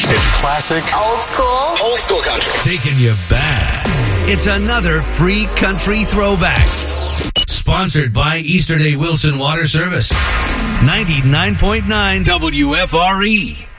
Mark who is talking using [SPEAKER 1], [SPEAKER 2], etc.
[SPEAKER 1] It's classic.
[SPEAKER 2] Old school.
[SPEAKER 1] Old school country.
[SPEAKER 3] Taking you back. It's another free country throwback. Sponsored by Easterday Wilson Water Service. 99.9 WFRE.